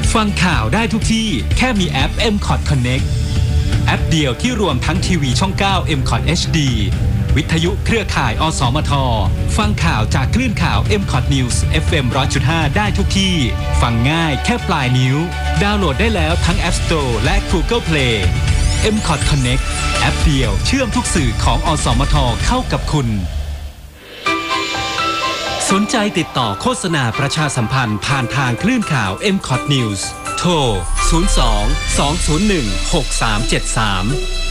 ฟังข่าวได้ทุกที่แค่มีแอป MCOT Connect แอปเดียวที่รวมทั้งทีวีช่อง 9 MCOT HD วิทยุเครือข่ายอสมทฟังข่าวจากคลื่นข่าว MCOT News FM 100.5 ได้ทุกที่ฟังง่ายแค่ปลายนิ้วดาวน์โหลดได้แล้วทั้ง App Store และ Google Play MCOT Connect แอปเดียวเชื่อมทุกสื่อของอสมทเข้ากับคุณสนใจติดต่อโฆษณาประชาสัมพันธ์ผ่านทางคลื่นข่าว MCOT News โทร 02 201 6373